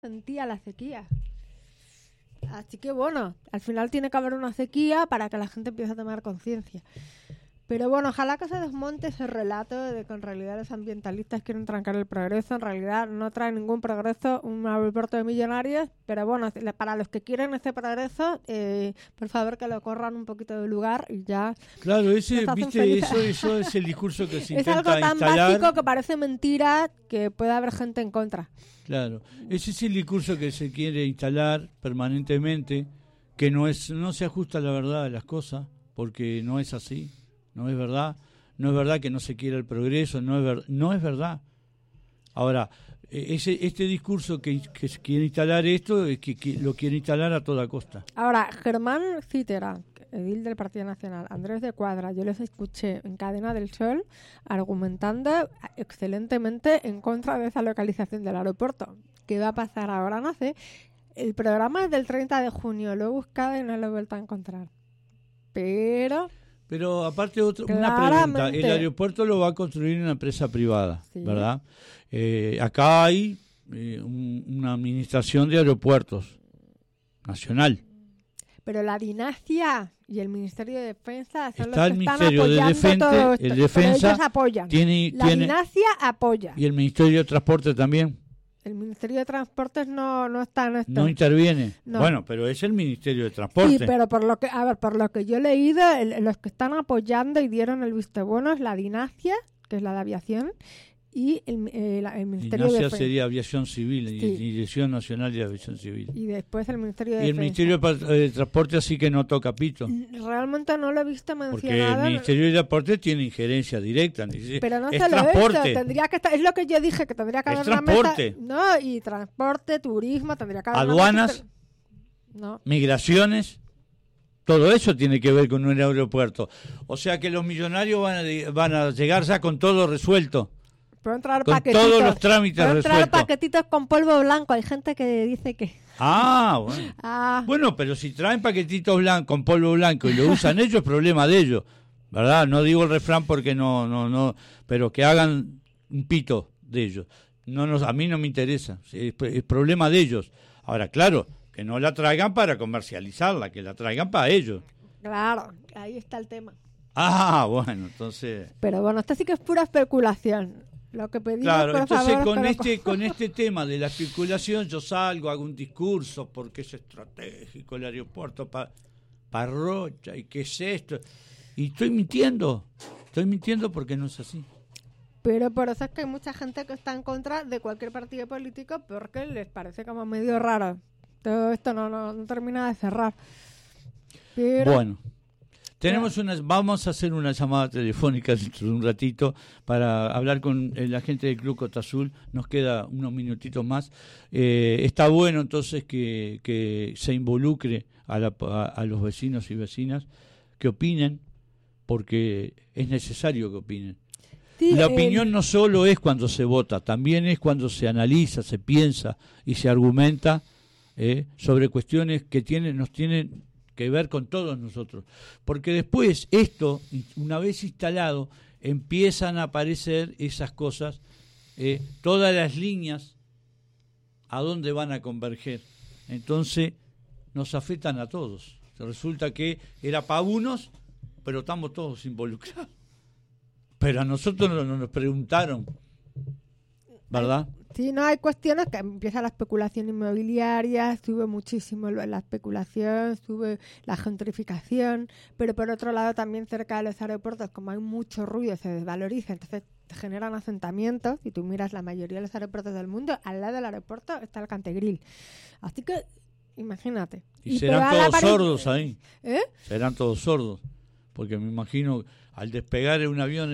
sentía la sequía. Así que bueno, al final tiene que haber una sequía para que la gente empiece a tomar conciencia. Pero bueno, ojalá que se desmonte ese relato de que en realidad los ambientalistas quieren trancar el progreso. En realidad no trae ningún progreso un aeropuerto de millonarios, pero bueno, para los que quieren ese progreso, por favor que lo corran un poquito de lugar y ya. Claro, eso es el discurso que se es intenta algo tan instalar. básico que parece mentira que puede haber gente en contra. Claro, ese es el discurso que se quiere instalar permanentemente, que no se ajusta a la verdad de las cosas, porque no es así. No es verdad que no se quiera el progreso, no es verdad. Ahora, este discurso que se quiere instalar esto, es que lo quiere instalar a toda costa. Ahora, Germán Citera, edil del Partido Nacional, Andrés de Cuadra, yo les escuché en Cadena del Sol argumentando excelentemente en contra de esa localización del aeropuerto. ¿Qué va a pasar ahora? No sé. El programa es del 30 de junio, lo he buscado y no lo he vuelto a encontrar. Pero aparte una pregunta, el aeropuerto lo va a construir una empresa privada, sí, ¿verdad? Acá hay una administración de aeropuertos nacional. Pero la dinastía y el Ministerio de Defensa son está los que el están Ministerio apoyando todo esto. El Defensa ellos apoyan. La dinastía apoya. Y el Ministerio de Transporte también. El Ministerio de Transportes no está en esto. No interviene. No. Bueno, pero es el Ministerio de Transporte. Sí, pero por lo que yo he leído, los que están apoyando y dieron el visto bueno es la dinastía, que es la de aviación, y el Ministerio de Defensa. Sería Aviación Civil, sí. Dirección Nacional de Aviación Civil. Y después el Ministerio de Defensa. Y el Ministerio de Transporte así que no toca pito. Realmente no lo he visto mencionado. Porque el Ministerio de Transporte tiene injerencia directa. Pero no es solo transporte. eso, tendría que estar, es lo que yo dije, que tendría que haber una transporte. mesa. No, y transporte, turismo, tendría que haber aduanas, no. Migraciones. Todo eso tiene que ver con un aeropuerto. O sea que los millonarios van a llegar ya con todo resuelto. Pueden entrar con paquetitos. Todos los trámites resueltos. Pueden entrar paquetitos con polvo blanco. Hay gente que dice que... Bueno. Bueno, pero si traen paquetitos blancos con polvo blanco y lo usan ellos, es problema de ellos. ¿Verdad? No digo el refrán porque no, pero que hagan un pito de ellos. A mí no me interesa. Es problema de ellos. Ahora, claro, que no la traigan para comercializarla, que la traigan para ellos. Claro, ahí está el tema. Bueno, entonces... Pero bueno, esto sí que es pura especulación. Lo que pedimos, claro, por entonces favor, con este tema de la especulación yo salgo, hago un discurso porque es estratégico el aeropuerto para Rocha y qué es esto. Y estoy mintiendo porque no es así. Pero por eso es que hay mucha gente que está en contra de cualquier partido político porque les parece como medio raro. Todo esto no termina de cerrar. Pero... Bueno. Vamos a hacer una llamada telefónica dentro de un ratito para hablar con la gente del Club Costa Azul. Nos queda unos minutitos más. Está bueno entonces que se involucre a los vecinos y vecinas que opinen, porque es necesario que opinen. Sí, la opinión no solo es cuando se vota, también es cuando se analiza, se piensa y se argumenta sobre cuestiones que nos tienen que ver con todos nosotros, porque después esto, una vez instalado, empiezan a aparecer esas cosas, todas las líneas a dónde van a converger, entonces nos afectan a todos. Resulta que era para unos, pero estamos todos involucrados, pero a nosotros no nos preguntaron, ¿verdad? Sí, no, hay cuestiones que empieza la especulación inmobiliaria, sube muchísimo la especulación, sube la gentrificación, pero por otro lado también cerca de los aeropuertos, como hay mucho ruido, se desvaloriza, entonces generan asentamientos. Si tú miras la mayoría de los aeropuertos del mundo, al lado del aeropuerto está el Cantegril. Así que, imagínate. Y serán todos sordos ahí. Serán todos sordos, porque me imagino, al despegar un avión,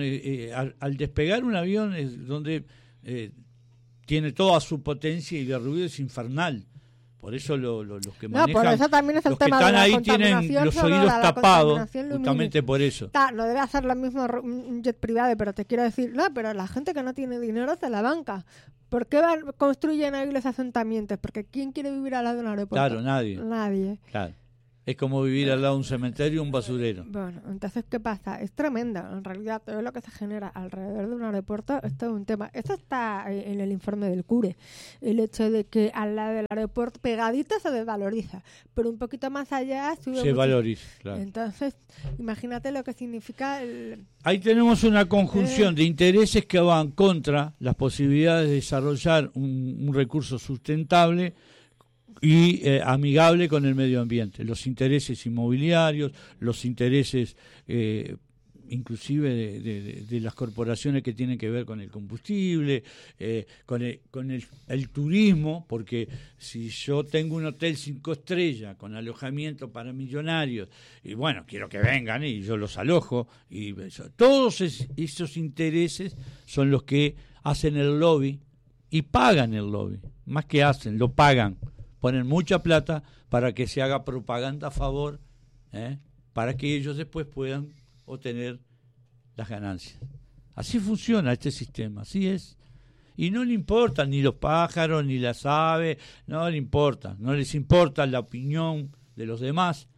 es donde... tiene toda su potencia y el ruido es infernal. Por eso los que manejan, por eso también es el los tema que están de la ahí tienen los oídos tapados, justamente por eso. No debe hacer lo mismo un jet privado, pero te quiero decir, pero la gente que no tiene dinero se la banca. ¿Por qué construyen ahí los asentamientos? Porque ¿quién quiere vivir al lado de un aeropuerto? Claro, nadie. Nadie. Claro. Es como vivir al lado de un cementerio o un basurero. Bueno, entonces, ¿qué pasa? Es tremendo. En realidad, todo lo que se genera alrededor de un aeropuerto es todo un tema. Esto está en el informe del CURE. El hecho de que al lado del aeropuerto, pegadito, se desvaloriza. Pero un poquito más allá se valoriza, claro. Entonces, imagínate lo que significa Ahí tenemos una conjunción de intereses que van contra las posibilidades de desarrollar un recurso sustentable y amigable con el medio ambiente. Los intereses inmobiliarios, los intereses inclusive de las corporaciones que tienen que ver con el combustible, con el turismo, porque si yo tengo un hotel 5 estrellas con alojamiento para millonarios, y bueno, quiero que vengan y yo los alojo, y todos esos intereses son los que hacen el lobby y pagan el lobby, más que hacen, lo pagan. Ponen mucha plata para que se haga propaganda a favor, para que ellos después puedan obtener las ganancias. Así funciona este sistema, así es. Y no le importan ni los pájaros, ni las aves, no les importa la opinión de los demás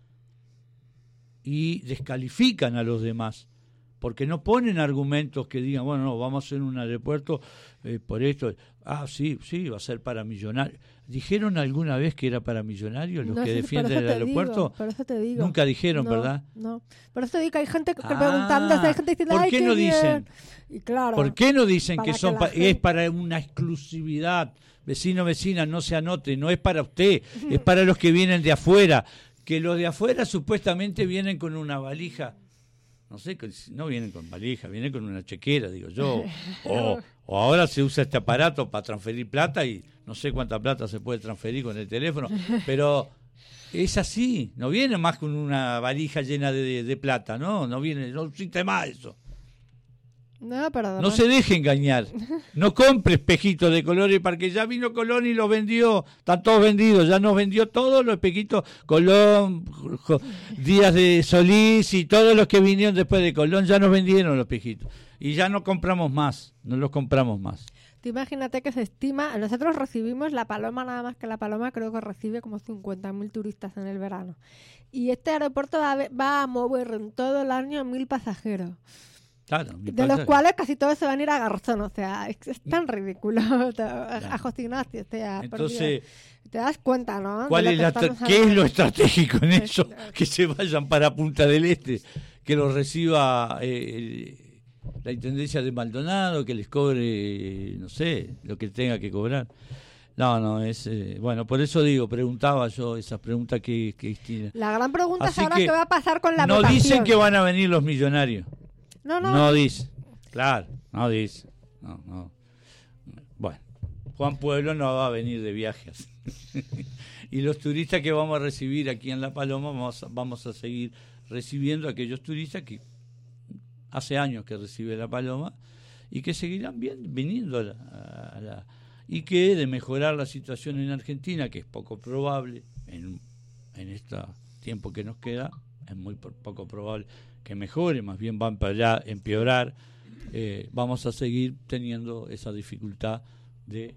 y descalifican a los demás. Porque no ponen argumentos que digan, bueno, no, vamos a hacer un aeropuerto por esto. Sí, va a ser para millonarios. ¿Dijeron alguna vez que era para millonarios los que defienden el aeropuerto? Por eso te digo. Nunca dijeron, no, ¿verdad? No, por eso te digo que hay gente que preguntándose, hay gente diciendo, ¿por qué no dicen? Y claro, ¿por qué no dicen que son gente... es para una exclusividad? Vecino, vecina, no se anote, no es para usted, es para los que vienen de afuera. Que los de afuera supuestamente vienen con una valija. No sé, no vienen con valija, vienen con una chequera, digo yo. O ahora se usa este aparato para transferir plata y no sé cuánta plata se puede transferir con el teléfono. Pero es así, no viene más con una valija llena de plata, no viene, no existe más eso. No, pero además... No se deje engañar. No compre espejitos de colores porque ya vino Colón y los vendió. Están todos vendidos. Ya nos vendió todos los espejitos. Colón, Díaz de Solís y todos los que vinieron después de Colón ya nos vendieron los espejitos. Y ya no compramos más. No los compramos más. Tú imagínate que se estima... Nosotros recibimos la Paloma, nada más que la Paloma creo que recibe como 50.000 turistas en el verano. Y este aeropuerto va a mover en todo el año 1.000 pasajeros. Claro, de los cuales casi todos se van a ir a Garzón, o sea, es tan ridículo, a José Ignacio, o sea, entonces, te das cuenta, ¿no? ¿Qué es lo estratégico en eso? Que se vayan para Punta del Este, que los reciba la Intendencia de Maldonado, que les cobre, no sé, lo que tenga que cobrar. No, es... bueno, por eso digo, preguntaba yo esas preguntas que Cristina. La gran pregunta es ahora qué va a pasar con la votación. No dicen que van a venir los millonarios. No dice, claro, no dice. No. Bueno, Juan Pueblo no va a venir de viajes. Y los turistas que vamos a recibir aquí en La Paloma, vamos a seguir recibiendo a aquellos turistas que hace años que recibe La Paloma y que seguirán viniendo y que de mejorar la situación en Argentina, que es poco probable en este tiempo que nos queda, es muy poco probable que mejore, más bien van para allá empeorar, vamos a seguir teniendo esa dificultad de...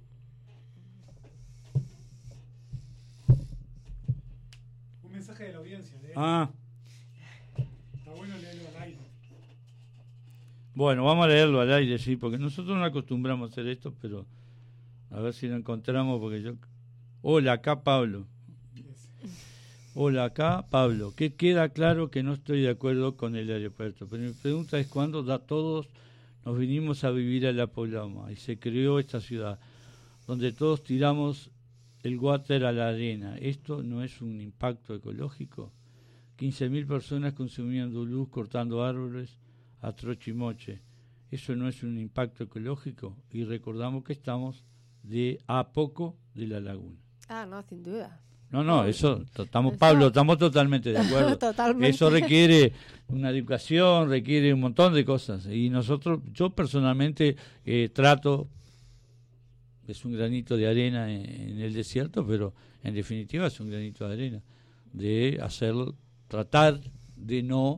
Un mensaje de la audiencia, ¿eh? Está bueno leerlo al aire. Bueno, vamos a leerlo al aire, sí, porque nosotros no acostumbramos a hacer esto, pero a ver si lo encontramos, porque yo... Hola, acá Pablo. Hola, acá Pablo, que queda claro que no estoy de acuerdo con el aeropuerto, pero mi pregunta es cuándo todos nos vinimos a vivir a La Paloma y se creó esta ciudad, donde todos tiramos el water a la arena. ¿Esto no es un impacto ecológico? 15.000 personas consumiendo luz, cortando árboles a troche y moche. ¿Eso no es un impacto ecológico? Y recordamos que estamos a poco de la laguna. No, sin duda. No, eso, Pablo, estamos totalmente de acuerdo. Totalmente. Eso requiere una educación, requiere un montón de cosas. Y yo personalmente trato, es un granito de arena en el desierto, pero en definitiva es un granito de arena, de tratar de no,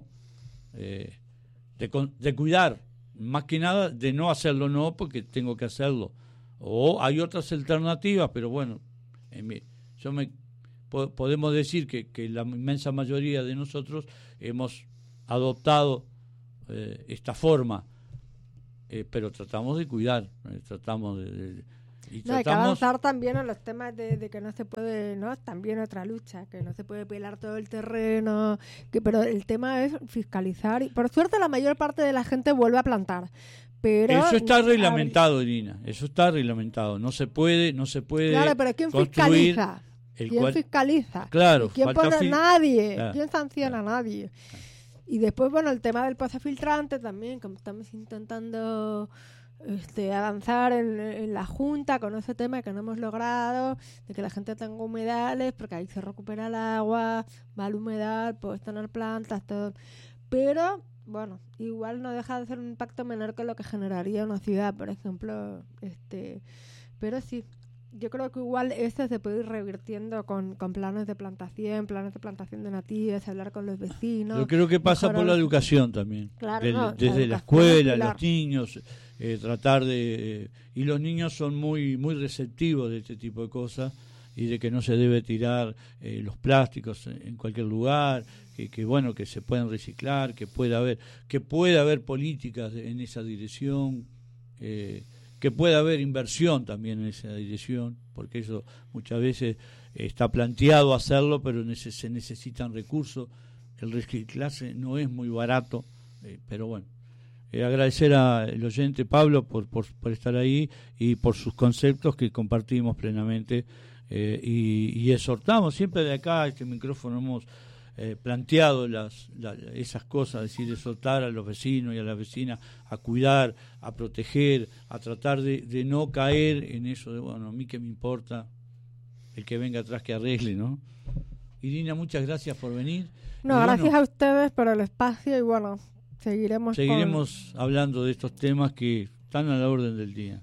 de cuidar, más que nada de no hacerlo porque tengo que hacerlo. O hay otras alternativas, pero bueno, yo me podemos decir que la inmensa mayoría de nosotros hemos adoptado esta forma, pero tratamos de cuidar, tratamos y hay que avanzar también en los temas de que no se puede, ¿no? También otra lucha, que no se puede pelar todo el terreno, pero el tema es fiscalizar. Y por suerte la mayor parte de la gente vuelve a plantar. Pero eso está reglamentado, Irina, eso está reglamentado. No se puede Claro, pero ¿quién fiscaliza? ¿Quién fiscaliza? Claro, ¿Quién pone? Nadie. Claro, ¿Quién sanciona? claro. Nadie. Y después, bueno, el tema del pozo filtrante también, como estamos intentando avanzar en la Junta con ese tema que no hemos logrado, de que la gente tenga humedales, porque ahí se recupera el agua, va al humedal, puedes tener plantas, todo. Pero, bueno, igual no deja de ser un impacto menor que lo que generaría una ciudad, por ejemplo. Pero sí, yo creo que igual se puede ir revirtiendo con planes de plantación de nativas, hablar con los vecinos. Yo creo que pasa por la educación también. Claro, desde la escuela, los niños, tratar de... y los niños son muy muy receptivos de este tipo de cosas y de que no se debe tirar los plásticos en cualquier lugar, que bueno, que se pueden reciclar, que pueda haber políticas en esa dirección, que pueda haber inversión también en esa dirección, porque eso muchas veces está planteado hacerlo, pero se necesitan recursos. El reciclaje no es muy barato, pero bueno. Agradecer al oyente Pablo por estar ahí y por sus conceptos que compartimos plenamente, y exhortamos siempre de acá, este micrófono hemos planteado esas cosas, es decir, exhortar a los vecinos y a las vecinas a cuidar, a proteger, a tratar de no caer en eso de, bueno, a mí qué me importa, el que venga atrás que arregle, ¿no? Irina, muchas gracias por venir. No, gracias a ustedes por el espacio y bueno, seguiremos hablando de estos temas que están a la orden del día.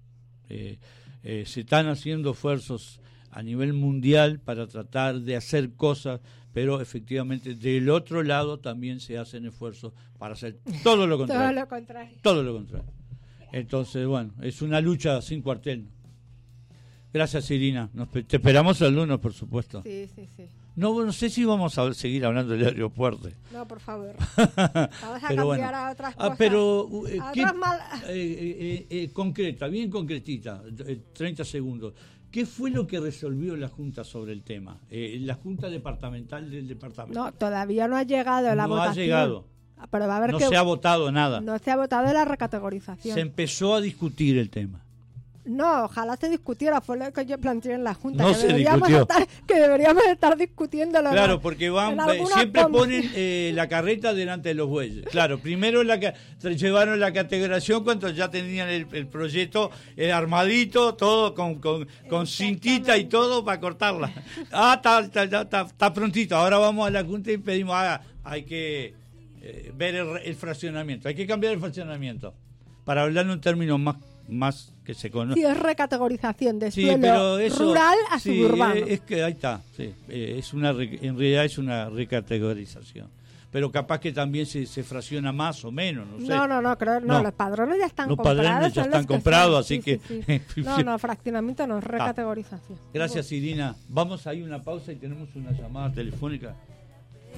Se están haciendo esfuerzos a nivel mundial para tratar de hacer cosas, pero efectivamente del otro lado también se hacen esfuerzos para hacer todo lo contrario. Todo lo contrario. Entonces, bueno, es una lucha sin cuartel. Gracias, Irina. Te esperamos el lunes, por supuesto. Sí. No sé si vamos a seguir hablando del aeropuerto. No, por favor. Vamos a cambiar a otras cosas. Pero, ¿qué? Concreta, bien concretita, 30 segundos. ¿Qué fue lo que resolvió la Junta sobre el tema? La Junta Departamental del Departamento. No, todavía no ha llegado la votación. No ha llegado. Pero va a haber se ha votado nada. No se ha votado la recategorización. Se empezó a discutir el tema. No, ojalá se discutiera, fue lo que yo planteé en la Junta. No se discutió. Que deberíamos estar discutiéndolo. Claro, porque siempre ponen la carreta delante de los bueyes. Claro, primero llevaron la categorización cuando ya tenían el proyecto armadito, todo con cintita y todo para cortarla. Está prontito. Ahora vamos a la Junta y pedimos, hay que ver el fraccionamiento. Hay que cambiar el fraccionamiento. Para hablar en un término más que se conoce. Sí, es recategorización de suelo rural a suburbano. Es que ahí está, sí, en realidad es una recategorización. Pero capaz que también se fracciona más o menos, no sé. No, creo, no, los padrones ya están comprados. Los padrones ya están comprados, así que... Sí. No, fraccionamiento no, recategorización. Gracias, Irina. Vamos a ir a una pausa y tenemos una llamada telefónica.